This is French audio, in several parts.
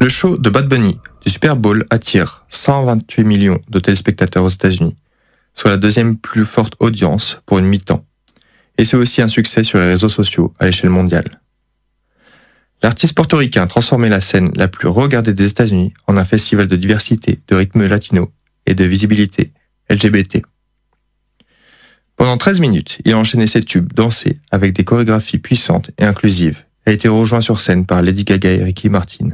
Le show de Bad Bunny du Super Bowl attire 128 millions de téléspectateurs aux États-Unis, soit la deuxième plus forte audience pour une mi-temps. Et c'est aussi un succès sur les réseaux sociaux à l'échelle mondiale. L'artiste portoricain a transformé la scène la plus regardée des États-Unis en un festival de diversité, de rythme latino et de visibilité LGBT. Pendant 13 minutes, il a enchaîné ses tubes dansés avec des chorégraphies puissantes et inclusives et a été rejoint sur scène par Lady Gaga et Ricky Martin.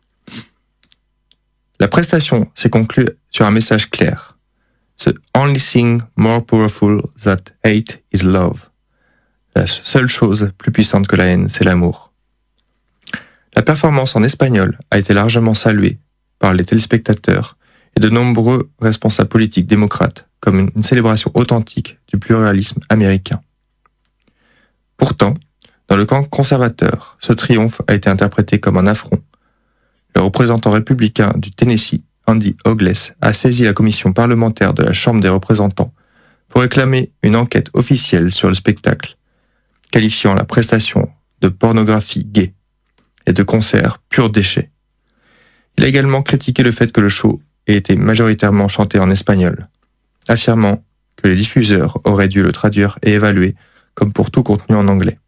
La prestation s'est conclue sur un message clair. The only thing more powerful than hate is love. La seule chose plus puissante que la haine, c'est l'amour. La performance en espagnol a été largement saluée par les téléspectateurs et de nombreux responsables politiques démocrates comme une célébration authentique du pluralisme américain. Pourtant, dans le camp conservateur, ce triomphe a été interprété comme un affront. Le représentant républicain du Tennessee, Andy Ogles, a saisi la commission parlementaire de la Chambre des représentants pour réclamer une enquête officielle sur le spectacle, qualifiant la prestation de pornographie gay et de concert pur déchet. Il a également critiqué le fait que le show ait été majoritairement chanté en espagnol, affirmant que les diffuseurs auraient dû le traduire et évaluer comme pour tout contenu en anglais.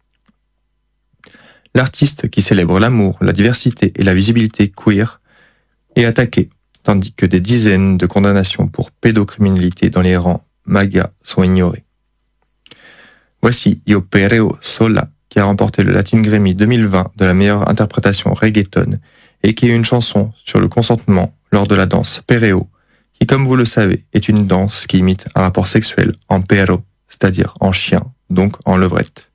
L'artiste qui célèbre l'amour, la diversité et la visibilité queer est attaqué, tandis que des dizaines de condamnations pour pédocriminalité dans les rangs MAGA sont ignorées. Voici Yo Perreo Sola, qui a remporté le Latin Grammy 2020 de la meilleure interprétation reggaeton et qui est une chanson sur le consentement lors de la danse perreo, qui, comme vous le savez, est une danse qui imite un rapport sexuel en perro, c'est-à-dire en chien, donc en levrette.